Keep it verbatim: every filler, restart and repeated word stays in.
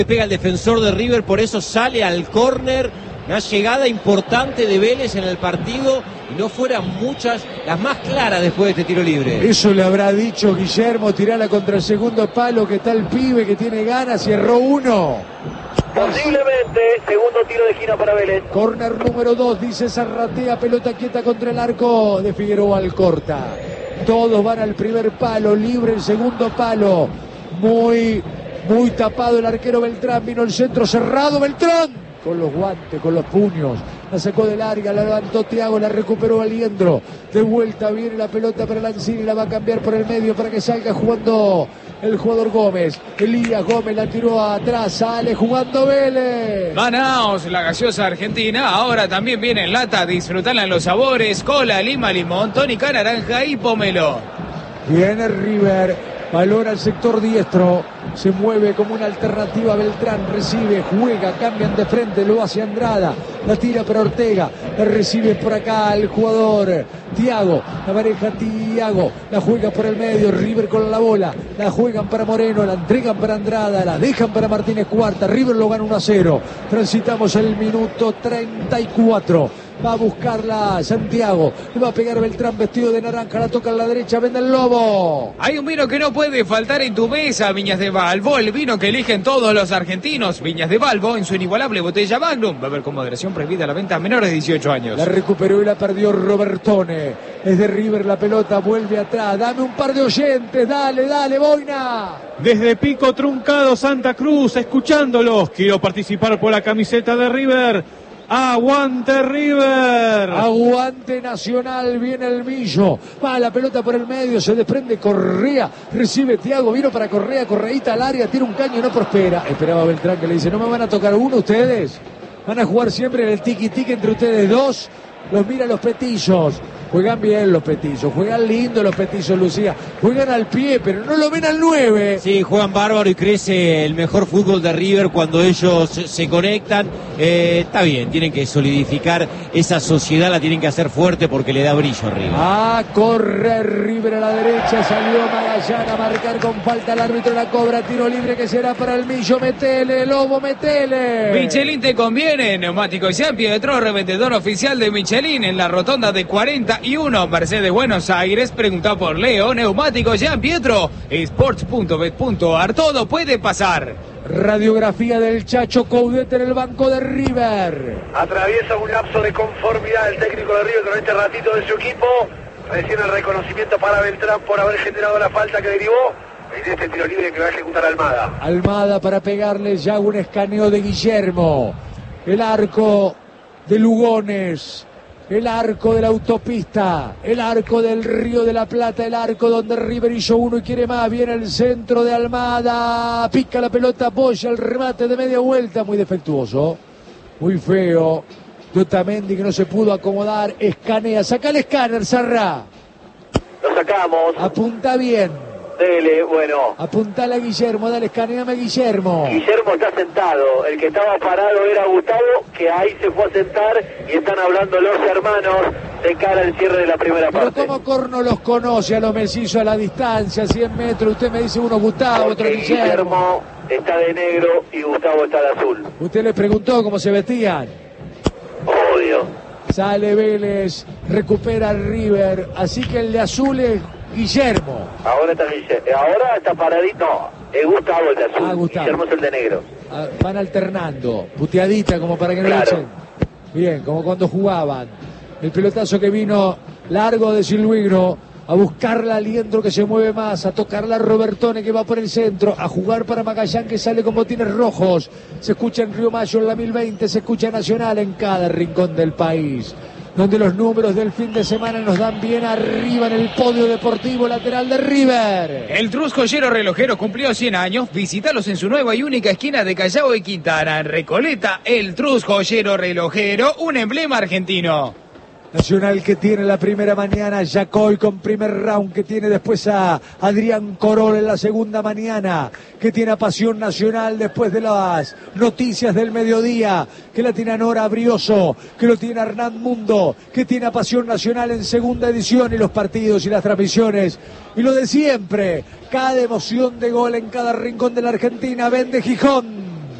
Pega el defensor de River, por eso sale al córner. Una llegada importante de Vélez en el partido y no fueran muchas, las más claras después de este tiro libre. Eso le habrá dicho Guillermo, tirala contra el segundo palo, que está el pibe que tiene ganas y erró uno. Posiblemente, segundo tiro de esquina para Vélez. Corner número dos, dice Zarratea, pelota quieta contra el arco de Figueroa Alcorta. Todos van al primer palo, libre el segundo palo. Muy, muy tapado el arquero Beltrán, vino el centro cerrado, Beltrán. Con los guantes, con los puños, la sacó de larga, la levantó Thiago, la recuperó Aliendro. De vuelta viene la pelota para Lanzini, la va a cambiar por el medio para que salga jugando el jugador Gómez. Elías Gómez la tiró atrás, sale jugando Vélez. Manaos, la gaseosa argentina, ahora también viene en lata, disfrutarla en los sabores, cola, lima, limón, tónica, naranja y pomelo. Viene River. Valora al sector diestro, se mueve como una alternativa Beltrán, recibe, juega, cambian de frente, lo hace Andrada, la tira para Ortega, la recibe por acá el jugador Thiago, la pareja Thiago, la juega por el medio, River con la bola, la juegan para Moreno, la entregan para Andrada, la dejan para Martínez Cuarta, River lo gana uno a cero, transitamos el minuto treinta y cuatro. Va a buscarla Santiago, le va a pegar Beltrán vestido de naranja, la toca a la derecha, vende el Lobo. Hay un vino que no puede faltar en tu mesa, Viñas de Valvo, el vino que eligen todos los argentinos. Viñas de Valvo en su inigualable botella Magnum. Va a haber con moderación prohibida la venta a menores de dieciocho años. La recuperó y la perdió Robertone. Es de River la pelota, vuelve atrás. Dame un par de oyentes, dale, dale, Boina. Desde Pico Truncado, Santa Cruz, escuchándolos. Quiero participar por la camiseta de River. ¡Aguante River! Aguante Nacional, viene el Millo. Va la pelota por el medio, se desprende Correa. Recibe Thiago, vino para Correa, Correíta al área, tira un caño y no prospera. Esperaba Beltrán que le dice, ¿no me van a tocar uno ustedes? ¿Van a jugar siempre en el tiki-tiki entre ustedes dos? Los mira los petizos. Juegan bien los petizos, juegan lindo los petizos, Lucía. Juegan al pie, pero no lo ven al nueve. Sí, juegan bárbaro y crece el mejor fútbol de River cuando ellos se conectan. Eh, está bien, tienen que solidificar esa sociedad, la tienen que hacer fuerte porque le da brillo a River. Ah, corre River a la derecha, salió Magallán a marcar con falta, el árbitro la cobra, tiro libre que será para el Millo. Metele, Lobo, metele. Michelin te conviene, neumáticos Giampi de Tro, revendedor oficial de Michelin en la rotonda de cuarenta y uno, Mercedes Buenos Aires. Pregunta por Leo, neumáticos Gian Pietro, sports punto bet punto ar, todo puede pasar. Radiografía del Chacho Coudet en el banco de River. Atraviesa un lapso de conformidad el técnico de River con este ratito de su equipo. Recién el reconocimiento para Beltrán por haber generado la falta que derivó en este tiro libre que va a ejecutar Almada. Almada para pegarle ya un escaneo de Guillermo. El arco de Lugones. El arco de la autopista, el arco del Río de la Plata, el arco donde River hizo uno y quiere más. Viene el centro de Almada, pica la pelota, apoya el remate de media vuelta, muy defectuoso, muy feo. Otamendi que no se pudo acomodar, escanea, saca el escáner, Sarra. Lo sacamos. Apunta bien. Dele, bueno. Apuntale a Guillermo, dale, escaneame a Guillermo. Guillermo está sentado, el que estaba parado era Gustavo, que ahí se fue a sentar y están hablando los hermanos de cara al cierre de la primera Pero parte. como Corno los conoce a los mellizos a la distancia, cien metros, usted me dice uno Gustavo, Porque otro Guillermo. Guillermo está de negro y Gustavo está de azul. Usted le preguntó cómo se vestían. Obvio. Sale Vélez, recupera River, así que el de azul es Guillermo. Ahora está Guillermo, ahora está paradito, no, es Gustavo el de azul, Ah, Gustavo. Guillermo es el de negro. Ah, van alternando, puteadita como para que no Claro. lo echen. Bien, como cuando jugaban. El pelotazo que vino largo de Silvigno, a buscarla a Aliendro que se mueve más, a tocarla a Robertone que va por el centro, a jugar para Magallán que sale con botines rojos. Se escucha en Río Mayo en la mil veinte, se escucha Nacional en cada rincón del país, donde los números del fin de semana nos dan bien arriba en el podio deportivo lateral de River. El Trus Joyero Relojero cumplió cien años. Visítalos en su nueva y única esquina de Callao y Quintana, en Recoleta. El Trus Joyero Relojero, un emblema argentino. Nacional que tiene la primera mañana, Yacoy con primer round, que tiene después a Adrián Corol en la segunda mañana, que tiene a Pasión Nacional después de las noticias del mediodía, que la tiene a Nora Brioso, que lo tiene a Hernán Mundo, que tiene a Pasión Nacional en segunda edición, y los partidos y las transmisiones, y lo de siempre, cada emoción de gol en cada rincón de la Argentina. Vende Gijón.